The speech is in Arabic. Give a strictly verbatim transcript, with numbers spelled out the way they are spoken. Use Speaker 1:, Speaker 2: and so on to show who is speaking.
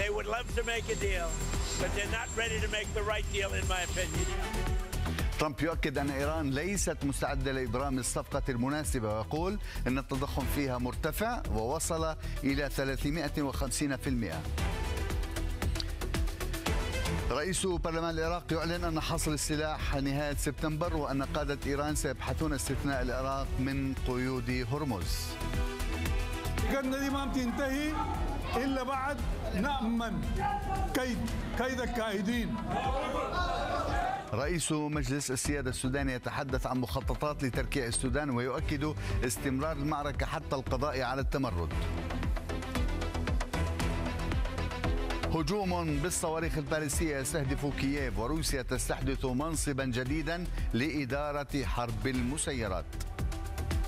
Speaker 1: They would love to make a deal, but they're not ready to make the right deal in my opinion.
Speaker 2: ترامب يؤكد أن إيران ليست مستعدة لإبرام الصفقة المناسبة، ويقول أن التضخم فيها مرتفع ووصل إلى ثلاثمائة وخمسين بالمئة. رئيس برلمان العراق يعلن أن حصر السلاح نهاية سبتمبر، وأن قادة إيران سيبحثون استثناء العراق من قيود هرمز.
Speaker 3: القرن دي ما بتنتهي إلا بعد نأمن كيد كيد الكائدين.
Speaker 2: رئيس مجلس السيادة السوداني يتحدث عن مخططات لتركيع السودان، ويؤكد استمرار المعركة حتى القضاء على التمرد. هجوم بالصواريخ الباليستية يستهدف كييف، وروسيا تستحدث منصبا جديدا لإدارة حرب المسيرات.